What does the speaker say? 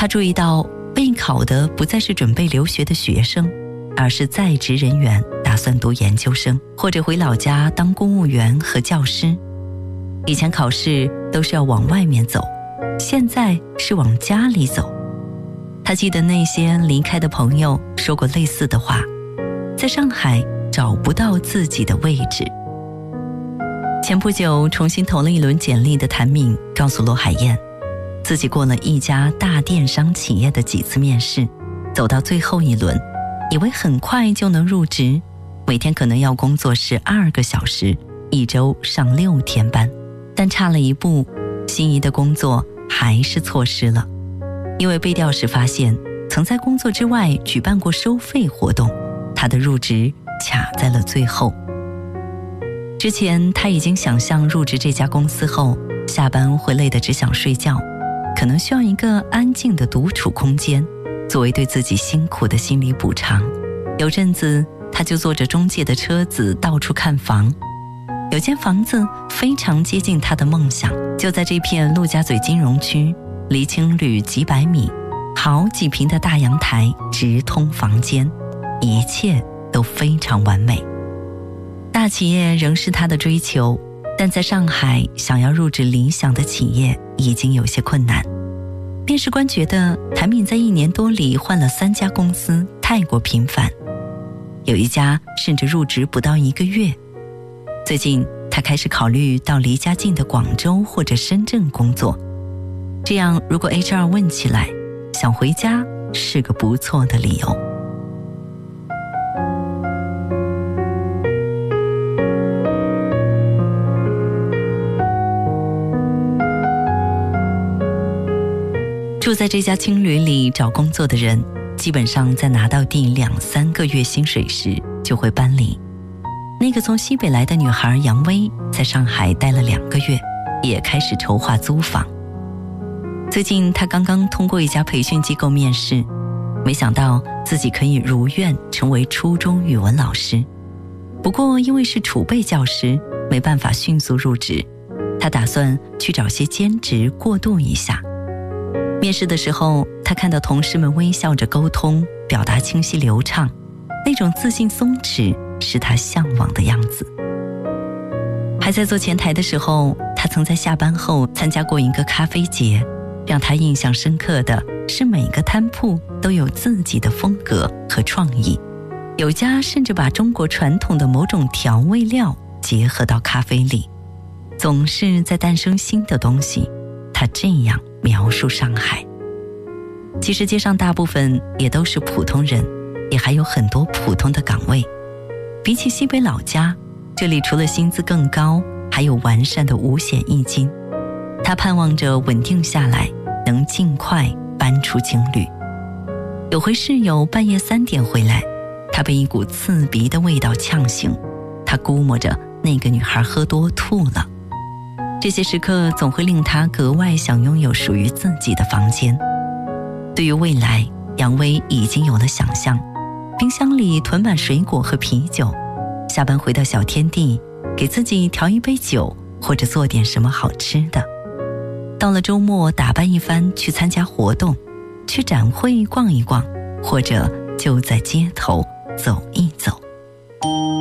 他注意到备考的不再是准备留学的学生，而是在职人员打算读研究生或者回老家当公务员和教师。以前考试都是要往外面走，现在是往家里走。他记得那些离开的朋友说过类似的话，在上海找不到自己的位置。前不久重新投了一轮简历的谭敏告诉罗海燕，自己过了一家大电商企业的几次面试，走到最后一轮，以为很快就能入职，每天可能要工作12个小时，一周上6天班，但差了一步，心仪的工作还是错失了。因为被调时发现曾在工作之外举办过收费活动，他的入职卡在了最后。之前他已经想象入职这家公司后，下班会累得只想睡觉，可能需要一个安静的独处空间，作为对自己辛苦的心理补偿。有阵子他就坐着中介的车子到处看房，有间房子非常接近他的梦想，就在这片陆家嘴金融区，离青旅几百米，好几平的大阳台直通房间，一切都非常完美。大企业仍是他的追求，但在上海想要入职理想的企业已经有些困难。面试官觉得谭敏在1年多里换了3家公司，太过频繁，有一家甚至入职不到1个月。最近他开始考虑到离家近的广州或者深圳工作，这样如果 HR 问起来，想回家是个不错的理由。住在这家青旅里找工作的人，基本上在拿到第2-3个月薪水时就会搬离。那个从西北来的女孩杨薇在上海待了2个月，也开始筹划租房。最近她刚刚通过一家培训机构面试，没想到自己可以如愿成为初中语文老师。不过因为是储备教师，没办法迅速入职，她打算去找些兼职过渡一下。面试的时候，他看到同事们微笑着沟通，表达清晰流畅，那种自信松弛是他向往的样子。还在做前台的时候，他曾在下班后参加过一个咖啡节，让他印象深刻的是每个摊铺都有自己的风格和创意，有家甚至把中国传统的某种调味料结合到咖啡里，总是在诞生新的东西。他这样描述上海。其实街上大部分也都是普通人，也还有很多普通的岗位。比起西北老家，这里除了薪资更高，还有完善的五险一金。他盼望着稳定下来，能尽快搬出青旅。有回室友半夜3点回来，他被一股刺鼻的味道呛醒，他估摸着那个女孩喝多吐了。这些时刻总会令他格外想拥有属于自己的房间。对于未来，杨薇已经有了想象，冰箱里囤满水果和啤酒，下班回到小天地，给自己调一杯酒，或者做点什么好吃的。到了周末打扮一番去参加活动，去展会逛一逛，或者就在街头走一走。